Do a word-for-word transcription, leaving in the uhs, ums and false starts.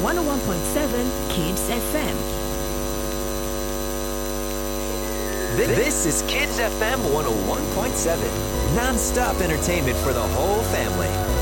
one oh one point seven Kids F M. This is Kids F M one oh one point seven. Non-stop entertainment for the whole family.